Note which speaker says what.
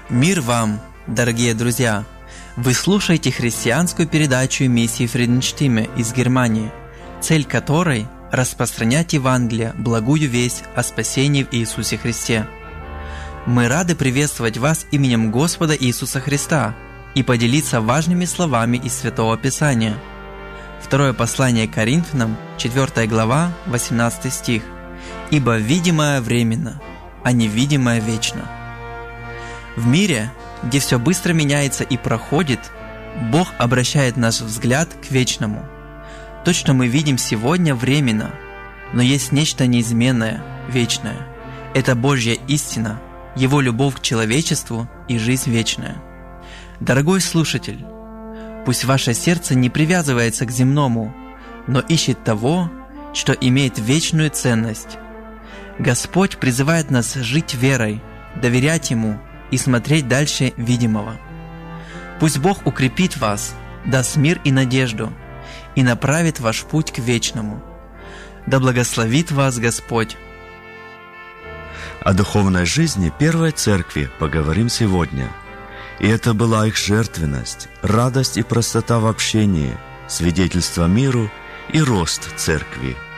Speaker 1: Мир вам, дорогие друзья! Вы слушаете христианскую передачу миссии Фриденштиме из Германии, цель которой – распространять Евангелие, благую весть о спасении в Иисусе Христе. Мы рады приветствовать вас именем Господа Иисуса Христа и поделиться важными словами из Святого Писания. Второе послание Коринфянам, 4 глава, 18 стих. «Ибо видимое временно, а невидимое вечно». В мире, где все быстро меняется и проходит, Бог обращает наш взгляд к вечному. То, что мы видим сегодня, временно, но есть нечто неизменное, вечное. Это Божья истина, Его любовь к человечеству и жизнь вечная. Дорогой слушатель, пусть ваше сердце не привязывается к земному, но ищет того, что имеет вечную ценность. Господь призывает нас жить верой, доверять Ему и смотреть дальше видимого. Пусть Бог укрепит вас, даст мир и надежду, и направит ваш путь к вечному. Да благословит вас Господь!
Speaker 2: О духовной жизни Первой Церкви поговорим сегодня. И это была их жертвенность, радость и простота в общении, свидетельство миру и рост Церкви.